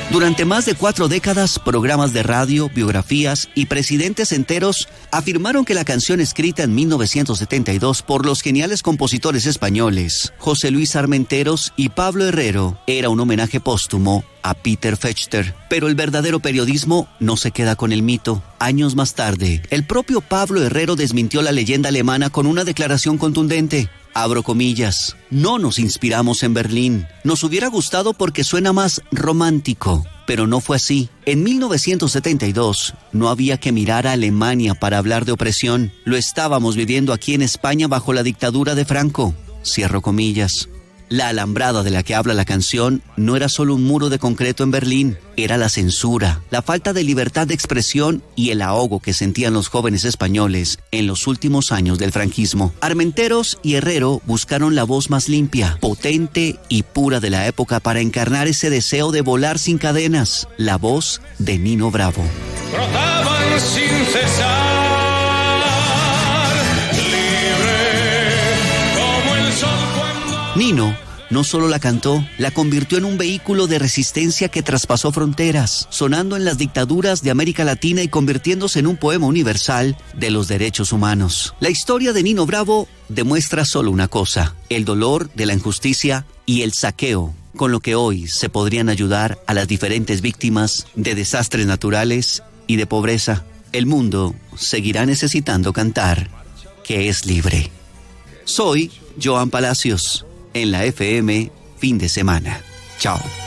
Durante más de 4 décadas, programas de radio, biografías y presidentes enteros afirmaron que la canción escrita en 1972 por los geniales compositores españoles José Luis Armenteros y Pablo Herrero era un homenaje póstumo a Peter Fechter. Pero el verdadero periodismo no se queda con el mito. Años más tarde, el propio Pablo Herrero desmintió la leyenda alemana con una declaración contundente. Abro comillas, no nos inspiramos en Berlín. Nos hubiera gustado porque suena más romántico. Pero no fue así. En 1972 no había que mirar a Alemania para hablar de opresión. Lo estábamos viviendo aquí en España bajo la dictadura de Franco. Cierro comillas. La alambrada de la que habla la canción no era solo un muro de concreto en Berlín, era la censura, la falta de libertad de expresión y el ahogo que sentían los jóvenes españoles en los últimos años del franquismo. Armenteros y Herrero buscaron la voz más limpia, potente y pura de la época para encarnar ese deseo de volar sin cadenas, la voz de Nino Bravo. Brotaban sin cesar. Nino no solo la cantó, la convirtió en un vehículo de resistencia que traspasó fronteras, sonando en las dictaduras de América Latina y convirtiéndose en un poema universal de los derechos humanos. La historia de Nino Bravo demuestra solo una cosa: el dolor de la injusticia y el saqueo, con lo que hoy se podrían ayudar a las diferentes víctimas de desastres naturales y de pobreza. El mundo seguirá necesitando cantar que es libre. Soy Joan Palacios. En la FM, fin de semana. Chao.